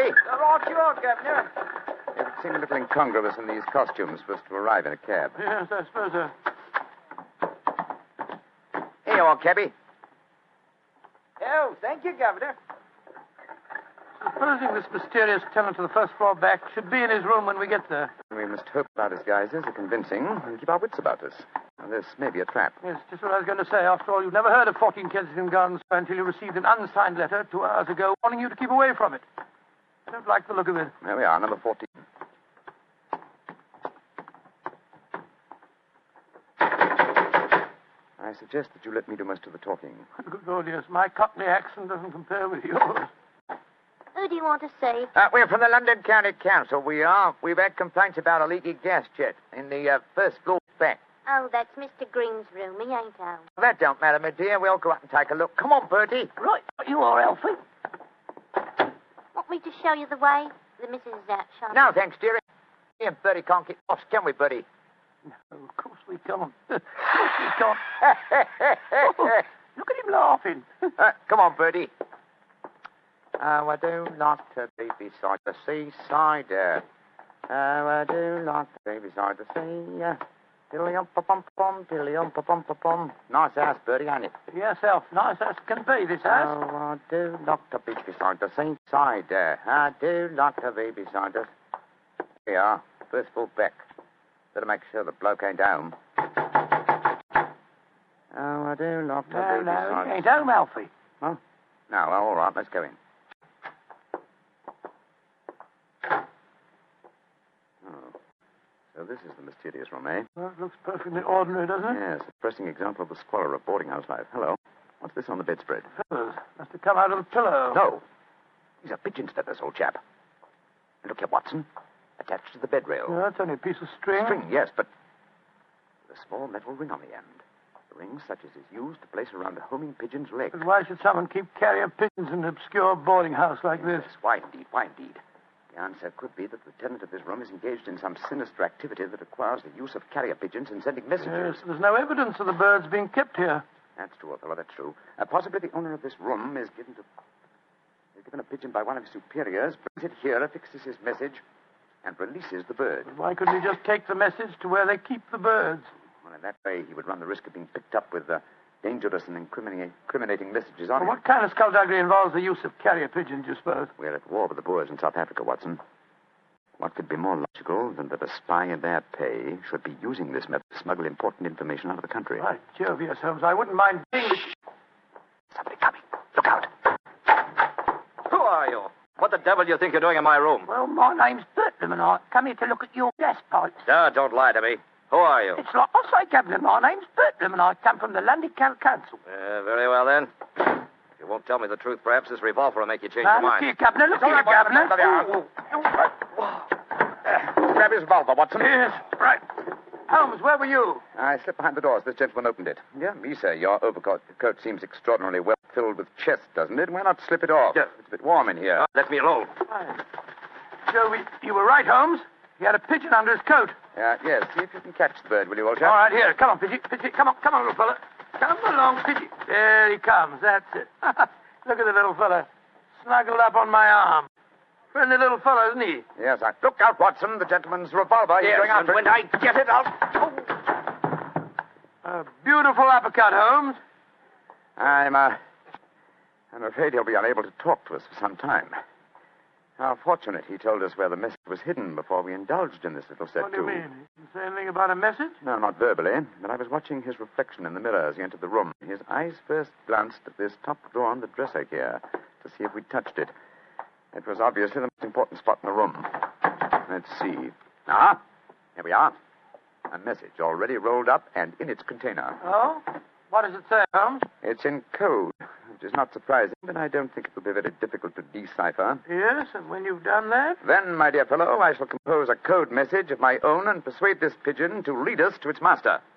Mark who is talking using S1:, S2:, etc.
S1: Bertie?
S2: Right you are, Governor.
S3: It seemed a little incongruous in these costumes for us to arrive in a cab.
S4: Yes, I suppose so.
S1: Here you are, cabby.
S2: Oh, thank you, Governor.
S4: Supposing this mysterious tenant of the first floor back should be in his room when we get there.
S3: We must hope our disguises are convincing and keep our wits about us. Now, this may be a trap.
S4: Yes, just what I was going to say. After all, you've never heard of 14 Kensington Gardens until you received an unsigned letter 2 hours ago warning you to keep away from it. I don't like the look of it.
S3: There we are, number 14. I suggest that you let me do most of the talking.
S4: Good Lord, yes. My Cockney accent doesn't compare with yours.
S5: Who do you want to see?
S1: We're from the London County Council, we are. We've had complaints about a leaky gas jet in the first floor back.
S5: Oh, that's Mr. Green's room. He ain't home.
S1: That don't matter, my dear. We'll go up and take a look. Come on, Bertie.
S4: Right, you are, Alfie.
S5: Want me to show you the way? The missus is out shopping.
S1: No, thanks, dearie. Me and Bertie can't get lost, can we, Bertie?
S4: No, of course we can't. Of course we can't. Oh, look at him laughing.
S1: Come on, Bertie. Oh, I do like to be beside the seaside. Oh, I do like to be beside the sea. Dilly-um-pa-pum-pa-pum, dilly-um-pa-pum-pa-pum. Nice house, Bertie, ain't it?
S4: Yes, Alf. Nice as can be, this house.
S1: Oh, I do like to be beside the seaside. I do like to be beside the... Here we are. First floor back. Better make sure the bloke ain't home. Oh, I do like to be beside...
S4: No, he ain't home, Alfie.
S1: Huh? No, well, all right, let's go in.
S3: Oh. So this is the mysterious room, eh?
S4: Well, it looks perfectly ordinary, doesn't it?
S3: Yes, a pressing example of the squalor of boarding house life. Hello. What's this on the bedspread?
S4: Feathers. Must have come out of the pillow.
S3: No. These are pigeon's feathers, old chap. And look here, Watson. Attached to the bed rail.
S4: Yeah, that's only a piece of string.
S3: String, yes, but with a small metal ring on the end. A ring such as is used to place around a homing pigeon's leg.
S4: But why should someone keep carrier pigeons in an obscure boarding house like this?
S3: Yes, why indeed, why indeed? The answer could be that the tenant of this room is engaged in some sinister activity that requires the use of carrier pigeons in sending messages.
S4: Yes, there's no evidence of the birds being kept here.
S3: That's true, Othello, that's true. Possibly the owner of this room is given a pigeon by one of his superiors, brings it here, affixes his message, and releases the bird.
S4: But why couldn't he just take the message to where they keep the birds?
S3: Well, in that way, he would run the risk of being picked up with dangerous and incriminating messages on him.
S4: What kind of skullduggery involves the use of carrier pigeons, you suppose?
S3: We're at war with the Boers in South Africa, Watson. What could be more logical than that a spy in their pay should be using this method to smuggle important information out of the country?
S4: By Jove, yes, Holmes. I wouldn't mind being with...
S3: Somebody coming. Look out.
S2: Who are you? What the devil do you think you're doing in my room?
S4: Well, my name's Bertram, and I come here to look at your gas pipes.
S2: Don't lie to me. Who are you?
S4: It's like I say, Governor, my name's Bertram, and I come from the London County Council.
S2: Very well, then. If you won't tell me the truth, perhaps this revolver will make you change
S4: Now,
S2: your
S4: look
S2: mind.
S4: here, Governor, look here, Governor.
S3: Grab his revolver, Watson.
S4: Yes, right. Holmes, where were you?
S3: I slipped behind the door as this gentleman opened it. Yeah, me, sir. Your overcoat coat seems extraordinarily well filled with chest, doesn't it? Why not slip it off?
S2: Yeah.
S3: It's a bit warm in here.
S2: Let me alone.
S4: So, you were right, Holmes. He had a pigeon under his coat.
S3: Yes. See if you can catch the bird, will you, old chap?
S4: All right, here. Come on, Pidgey. Pidgey, come on, little fella. Come along, Pidgey. There he comes. That's it. Look at the little fella. Snuggled up on my arm. Friendly little fellow, isn't he?
S3: Yes, look out, Watson. The gentleman's revolver. He's
S2: Yes,
S3: going after
S2: and
S3: it.
S2: when I get it, I'll...
S4: A beautiful uppercut, Holmes.
S3: I'm afraid he'll be unable to talk to us for some time. How fortunate he told us where the message was hidden before we indulged in this little set,
S4: What do you
S3: too.
S4: mean? He didn't say anything about a message?
S3: No, not verbally, but I was watching his reflection in the mirror as he entered the room. His eyes first glanced at this top drawer on the dresser here to see if we'd touched it. It was obviously the most important spot in the room. Let's see. Here we are. A message already rolled up and in its container.
S4: Oh? What does it say, Holmes?
S3: It's in code, which is not surprising, but I don't think it will be very difficult to decipher.
S4: Yes, and when you've done that?
S3: Then, my dear fellow, I shall compose a code message of my own and persuade this pigeon to lead us to its master.